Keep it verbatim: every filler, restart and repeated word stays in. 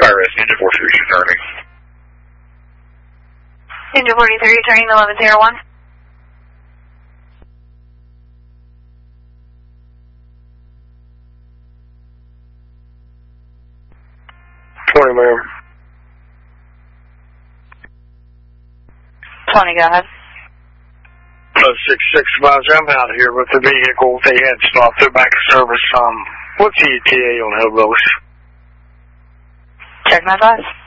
I R S Ninja forty-three returning. Ninja forty-three returning eleven zero one. twenty, ma'am. twenty, go ahead. Uh, six six advisor, I'm out here with the vehicle. They had stopped. They're back in service. Um, what's the E T A on those? Check my advice.